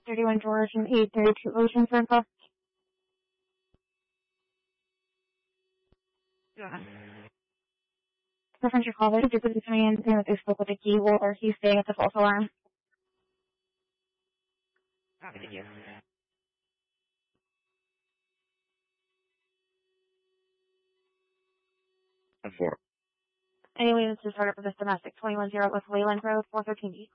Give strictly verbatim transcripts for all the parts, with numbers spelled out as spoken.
thirty-one George and eight thirty-two Ocean Circle. Yeah. Reference your caller. Did you please coming in saying that they spoke with a key or he's staying at the false alarm? Copy, thank you. ten four. Anyway, this is started for this domestic twenty-one zero West Wayland Road, four thirteen B.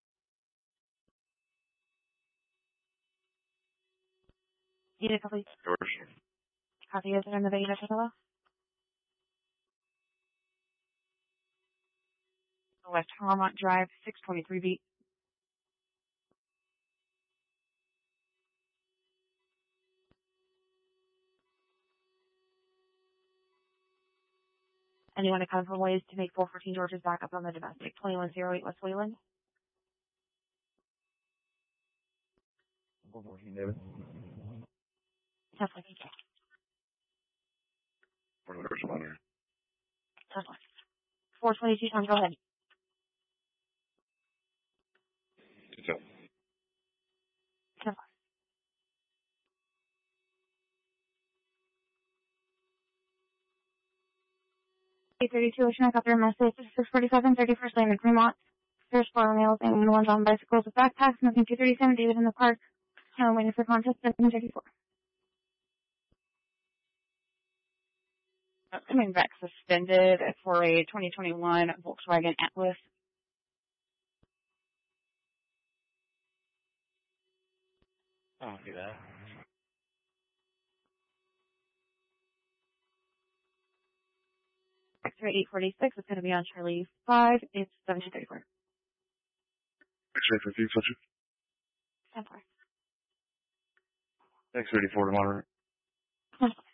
Need a complete George. copy is it in the video, hello? West Harmont Drive, six twenty-three B. Anyone to come from ways to make four fourteen George's back up on the domestic twenty-one zero eight West Wayland? four fourteen, David. Definitely, thank you. For the first monitor. Definitely. four twenty-two, Tom, go ahead. Good job. Definitely. eight thirty-two, Ocean, I got their message. six forty-seven, thirty-first Lane in Fremont. There's four males and ones on bicycles with backpacks. Nothing two thirty-seven, David in the park. I'm waiting for contest, seven thirty-four. Uh, coming back suspended for a twenty twenty-one Volkswagen Atlas. I'll do that. X-ray eight forty-six, it's going to be on Charlie five. It's seventeen thirty-four. X-ray fifty, subject. ten four. X thirty-four to monitor.